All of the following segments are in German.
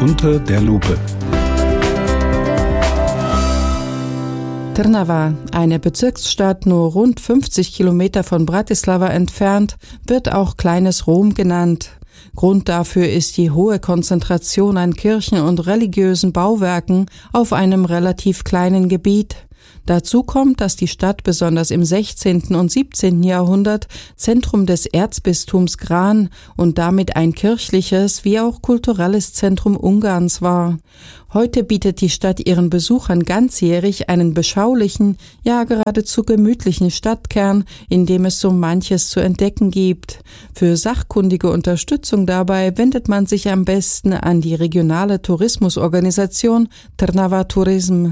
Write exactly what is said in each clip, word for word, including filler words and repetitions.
Unter der Lupe. Trnava, eine Bezirksstadt nur rund fünfzig Kilometer von Bratislava entfernt, wird auch Kleines Rom genannt. Grund dafür ist die hohe Konzentration an Kirchen und religiösen Bauwerken auf einem relativ kleinen Gebiet. Dazu kommt, dass die Stadt besonders im sechzehnten und siebzehnten Jahrhundert Zentrum des Erzbistums Gran und damit ein kirchliches wie auch kulturelles Zentrum Ungarns war. Heute bietet die Stadt ihren Besuchern ganzjährig einen beschaulichen, ja geradezu gemütlichen Stadtkern, in dem es so manches zu entdecken gibt. Für sachkundige Unterstützung dabei wendet man sich am besten an die regionale Tourismusorganisation Trnava Turism.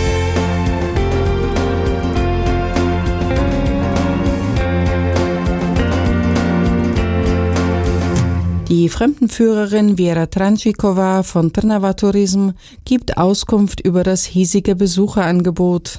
Die Fremdenführerin Vera Trančíková von Trnava Turism gibt Auskunft über das hiesige Besucherangebot.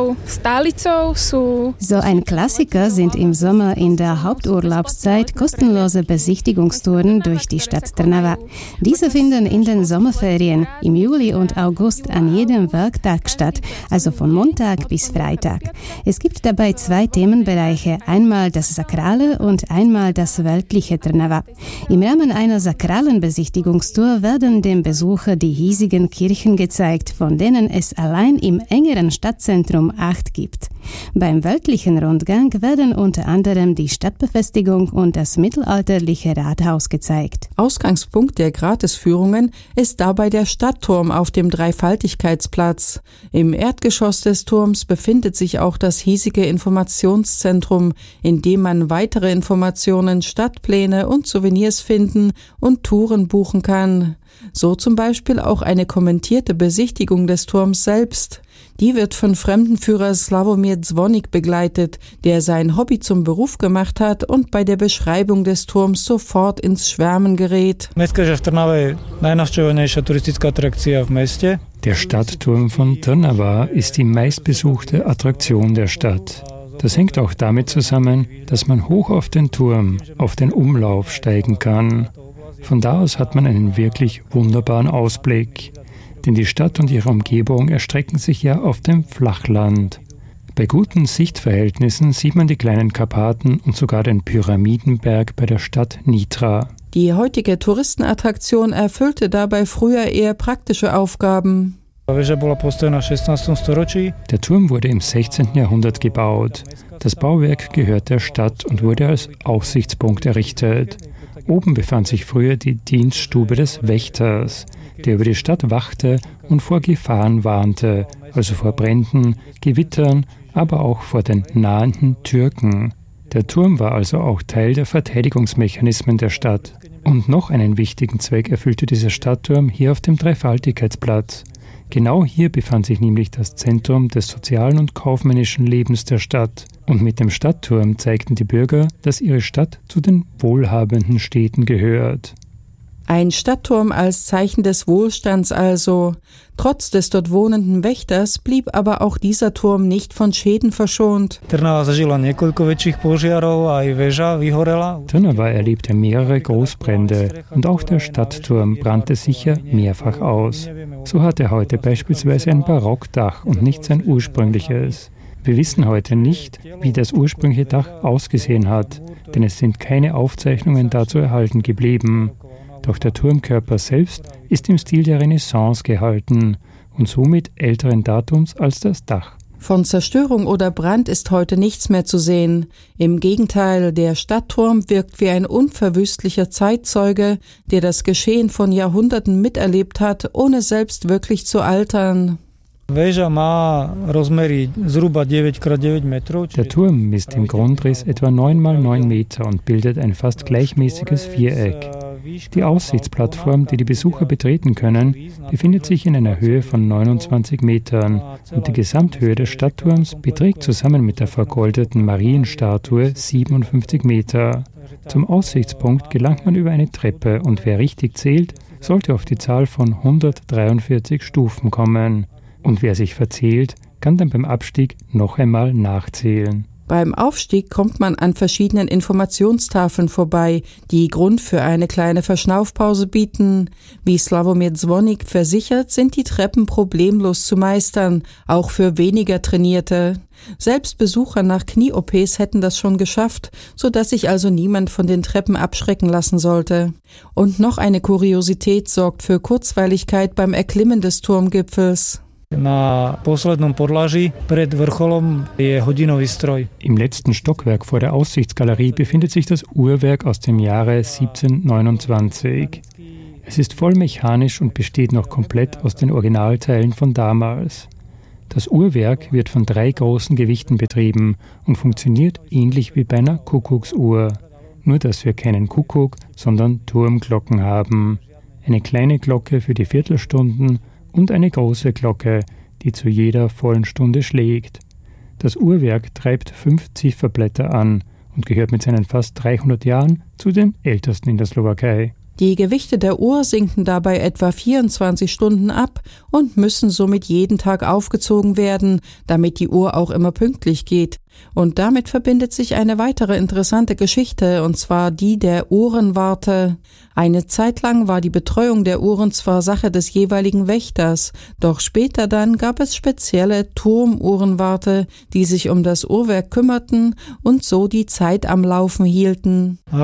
So ein Klassiker sind im Sommer in der Haupturlaubszeit kostenlose Besichtigungstouren durch die Stadt Trnava. Diese finden in den Sommerferien im Juli und August an jedem Werktag statt, also von Montag bis Freitag. Es gibt dabei zwei Themenbereiche, einmal das sakrale und einmal das weltliche Trnava. Im Rahmen einer sakralen Besichtigungstour werden dem Besucher die hiesigen Kirchen gezeigt, von denen es allein im engeren Stadtzentrum acht gibt. Beim weltlichen Rundgang werden unter anderem die Stadtbefestigung und das mittelalterliche Rathaus gezeigt. Ausgangspunkt der Gratisführungen ist dabei der Stadtturm auf dem Dreifaltigkeitsplatz. Im Erdgeschoss des Turms befindet sich auch das hiesige Informationszentrum, in dem man weitere Informationen, Stadtpläne und Souvenirs finden und Touren buchen kann. So zum Beispiel auch eine kommentierte Besichtigung des Turms selbst. Die wird von Fremdenführer Sławomir Dzwonik begleitet, der sein Hobby zum Beruf gemacht hat und bei der Beschreibung des Turms sofort ins Schwärmen gerät. Der Stadtturm von Trnava ist die meistbesuchte Attraktion der Stadt. Das hängt auch damit zusammen, dass man hoch auf den Turm, auf den Umlauf steigen kann. Von da aus hat man einen wirklich wunderbaren Ausblick. Denn die Stadt und ihre Umgebung erstrecken sich ja auf dem Flachland. Bei guten Sichtverhältnissen sieht man die kleinen Karpaten und sogar den Pyramidenberg bei der Stadt Nitra. Die heutige Touristenattraktion erfüllte dabei früher eher praktische Aufgaben. Der Turm wurde im sechzehnten Jahrhundert gebaut. Das Bauwerk gehört der Stadt und wurde als Aussichtspunkt errichtet. Oben befand sich früher die Dienststube des Wächters, der über die Stadt wachte und vor Gefahren warnte, also vor Bränden, Gewittern, aber auch vor den nahenden Türken. Der Turm war also auch Teil der Verteidigungsmechanismen der Stadt. Und noch einen wichtigen Zweck erfüllte dieser Stadtturm hier auf dem Dreifaltigkeitsplatz. Genau hier befand sich nämlich das Zentrum des sozialen und kaufmännischen Lebens der Stadt. Und mit dem Stadtturm zeigten die Bürger, dass ihre Stadt zu den wohlhabenden Städten gehört. Ein Stadtturm als Zeichen des Wohlstands also. Trotz des dort wohnenden Wächters blieb aber auch dieser Turm nicht von Schäden verschont. Trnava erlebte mehrere Großbrände und auch der Stadtturm brannte sicher mehrfach aus. So hat er heute beispielsweise ein Barockdach und nicht sein ursprüngliches. Wir wissen heute nicht, wie das ursprüngliche Dach ausgesehen hat, denn es sind keine Aufzeichnungen dazu erhalten geblieben. Doch der Turmkörper selbst ist im Stil der Renaissance gehalten und somit älteren Datums als das Dach. Von Zerstörung oder Brand ist heute nichts mehr zu sehen. Im Gegenteil, der Stadtturm wirkt wie ein unverwüstlicher Zeitzeuge, der das Geschehen von Jahrhunderten miterlebt hat, ohne selbst wirklich zu altern. Der Turm misst im Grundriss etwa neun mal neun Meter und bildet ein fast gleichmäßiges Viereck. Die Aussichtsplattform, die die Besucher betreten können, befindet sich in einer Höhe von neunundzwanzig Metern und die Gesamthöhe des Stadtturms beträgt zusammen mit der vergoldeten Marienstatue siebenundfünfzig Meter. Zum Aussichtspunkt gelangt man über eine Treppe und wer richtig zählt, sollte auf die Zahl von hundertdreiundvierzig Stufen kommen. Und wer sich verzählt, kann dann beim Abstieg noch einmal nachzählen. Beim Aufstieg kommt man an verschiedenen Informationstafeln vorbei, die Grund für eine kleine Verschnaufpause bieten. Wie Sławomir Dzwonik versichert, sind die Treppen problemlos zu meistern, auch für weniger Trainierte. Selbst Besucher nach Knie-O Ps hätten das schon geschafft, sodass sich also niemand von den Treppen abschrecken lassen sollte. Und noch eine Kuriosität sorgt für Kurzweiligkeit beim Erklimmen des Turmgipfels. Im letzten Stockwerk vor der Aussichtsgalerie befindet sich das Uhrwerk aus dem Jahre siebzehnhundertneunundzwanzig. Es ist voll mechanisch und besteht noch komplett aus den Originalteilen von damals. Das Uhrwerk wird von drei großen Gewichten betrieben und funktioniert ähnlich wie bei einer Kuckucksuhr. Nur dass wir keinen Kuckuck, sondern Turmglocken haben. Eine kleine Glocke für die Viertelstunden und eine große Glocke, die zu jeder vollen Stunde schlägt. Das Uhrwerk treibt fünf Zifferblätter an und gehört mit seinen fast dreihundert Jahren zu den ältesten in der Slowakei. Die Gewichte der Uhr sinken dabei etwa vierundzwanzig Stunden ab und müssen somit jeden Tag aufgezogen werden, damit die Uhr auch immer pünktlich geht. Und damit verbindet sich eine weitere interessante Geschichte, und zwar die der Uhrenwarte. Eine Zeit lang war die Betreuung der Uhren zwar Sache des jeweiligen Wächters, doch später dann gab es spezielle Turmuhrenwarte, die sich um das Uhrwerk kümmerten und so die Zeit am Laufen hielten. Der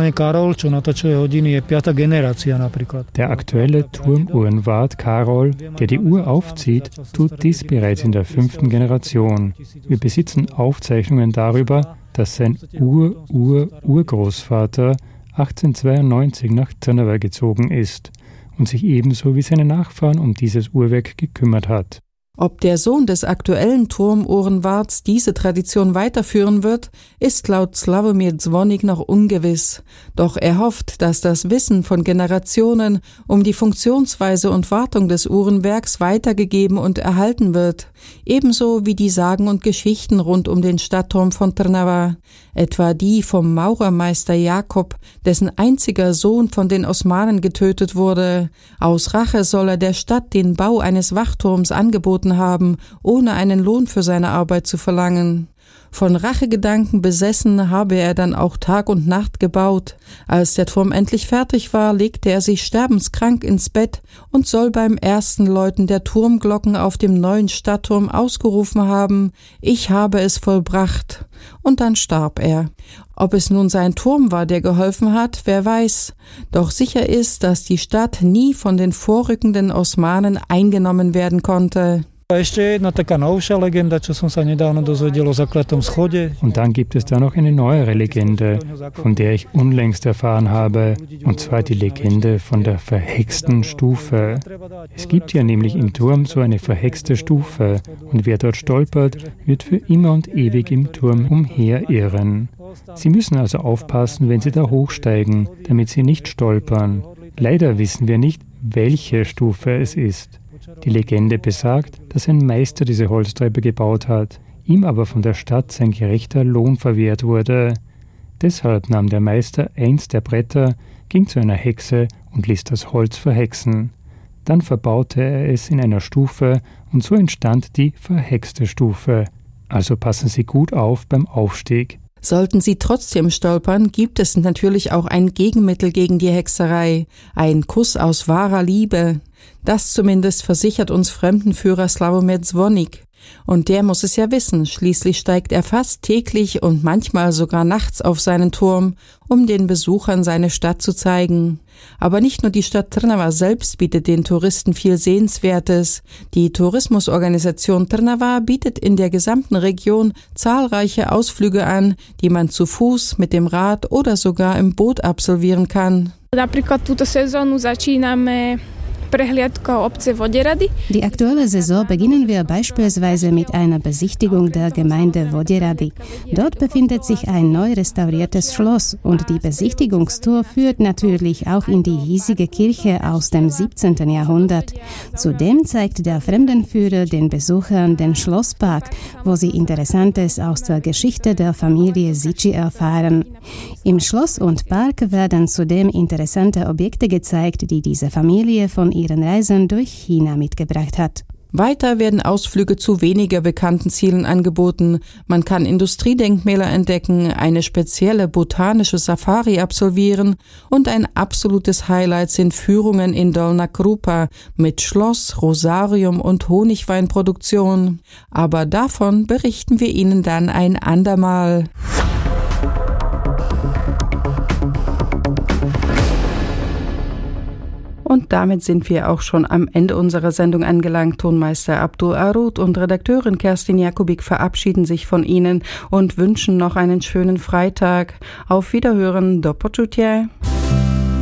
aktuelle Turmuhrenwart Karol, der die Uhr aufzieht, tut dies bereits in der fünften Generation. Wir besitzen Aufzeichnungen darüber, dass sein Ur-Ur-Urgroßvater achtzehnhundertzweiundneunzig nach Trnava gezogen ist und sich ebenso wie seine Nachfahren um dieses Uhrwerk gekümmert hat. Ob der Sohn des aktuellen Turmuhrenwarts diese Tradition weiterführen wird, ist laut Sławomir Dzwonik noch ungewiss. Doch er hofft, dass das Wissen von Generationen um die Funktionsweise und Wartung des Uhrenwerks weitergegeben und erhalten wird. Ebenso wie die Sagen und Geschichten rund um den Stadtturm von Trnava. Etwa die vom Maurermeister Jakob, dessen einziger Sohn von den Osmanen getötet wurde. Aus Rache soll er der Stadt den Bau eines Wachturms angeboten haben, ohne einen Lohn für seine Arbeit zu verlangen. Von Rachegedanken besessen habe er dann auch Tag und Nacht gebaut. Als der Turm endlich fertig war, legte er sich sterbenskrank ins Bett und soll beim ersten Läuten der Turmglocken auf dem neuen Stadtturm ausgerufen haben: Ich habe es vollbracht. Und dann starb er. Ob es nun sein Turm war, der geholfen hat, wer weiß. Doch sicher ist, dass die Stadt nie von den vorrückenden Osmanen eingenommen werden konnte. Und dann gibt es da noch eine neuere Legende, von der ich unlängst erfahren habe, und zwar die Legende von der verhexten Stufe. Es gibt ja nämlich im Turm so eine verhexte Stufe, und wer dort stolpert, wird für immer und ewig im Turm umherirren. Sie müssen also aufpassen, wenn Sie da hochsteigen, damit Sie nicht stolpern. Leider wissen wir nicht, welche Stufe es ist. Die Legende besagt, dass ein Meister diese Holztreppe gebaut hat, ihm aber von der Stadt sein gerechter Lohn verwehrt wurde. Deshalb nahm der Meister eins der Bretter, ging zu einer Hexe und ließ das Holz verhexen. Dann verbaute er es in einer Stufe und so entstand die verhexte Stufe. Also passen Sie gut auf beim Aufstieg. Sollten Sie trotzdem stolpern, gibt es natürlich auch ein Gegenmittel gegen die Hexerei, ein Kuss aus wahrer Liebe. Das zumindest versichert uns Fremdenführer Sławomir Dzwonik. Und der muss es ja wissen, schließlich steigt er fast täglich und manchmal sogar nachts auf seinen Turm, um den Besuchern seine Stadt zu zeigen. Aber nicht nur die Stadt Trnava selbst bietet den Touristen viel Sehenswertes. Die Tourismusorganisation Trnava bietet in der gesamten Region zahlreiche Ausflüge an, die man zu Fuß, mit dem Rad oder sogar im Boot absolvieren kann. Napríklad túto sezónu začíname Die aktuelle Saison beginnen wir beispielsweise mit einer Besichtigung der Gemeinde Voděrady. Dort befindet sich ein neu restauriertes Schloss und die Besichtigungstour führt natürlich auch in die hiesige Kirche aus dem siebzehnten Jahrhundert. Zudem zeigt der Fremdenführer den Besuchern den Schlosspark, wo sie Interessantes aus der Geschichte der Familie Zichy erfahren. Im Schloss und Park werden zudem interessante Objekte gezeigt, die diese Familie von ihren Reisen durch China mitgebracht hat. Weiter werden Ausflüge zu weniger bekannten Zielen angeboten. Man kann Industriedenkmäler entdecken, eine spezielle botanische Safari absolvieren und ein absolutes Highlight sind Führungen in Dolna Krupa mit Schloss, Rosarium und Honigweinproduktion. Aber davon berichten wir Ihnen dann ein andermal. Und damit sind wir auch schon am Ende unserer Sendung angelangt. Tonmeister Abdul Arud und Redakteurin Kerstin Jakubik verabschieden sich von Ihnen und wünschen noch einen schönen Freitag. Auf Wiederhören, do počutia.